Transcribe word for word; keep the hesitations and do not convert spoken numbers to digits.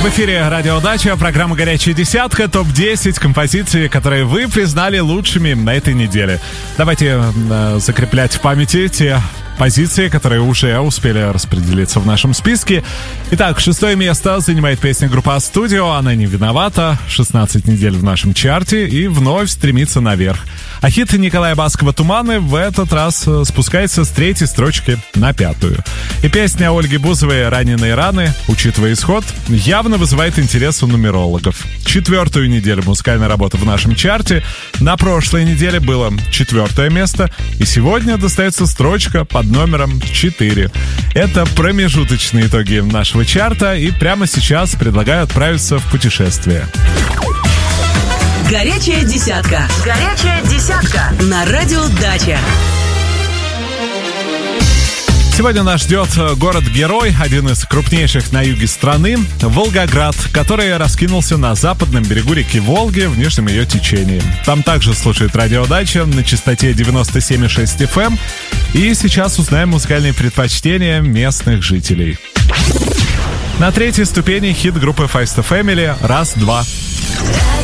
В эфире Радио Дача, программа «Горячая десятка», топ десять композиций, которые вы признали лучшими на этой неделе. Давайте э, закреплять в памяти те позиции, которые уже успели распределиться в нашем списке. Итак, шестое место занимает песня группы А-Studio «Она не виновата», шестнадцать недель в нашем чарте и вновь стремится наверх. А хит Николая Баскова «Туманы» в этот раз спускается с третьей строчки на пятую. И песня Ольги Бузовой «Раненые раны», учитывая исход, явно вызывает интерес у нумерологов. Четвертую неделю музыкальной работы в нашем чарте. На прошлой неделе было четвертое место, и сегодня достается строчка под номером четыре. Это промежуточные итоги нашего чарта, и прямо сейчас предлагаю отправиться в путешествие. Горячая десятка. Горячая десятка. На Радио Дача. Сегодня нас ждет город-герой, один из крупнейших на юге страны, Волгоград, который раскинулся на западном берегу реки Волги в нижнем ее течении. Там также слушает Радио Дача на частоте девяносто семь и шесть эф эм. И сейчас узнаем музыкальные предпочтения местных жителей. На третьей ступени хит группы Five Star Family «Раз-два». Раз,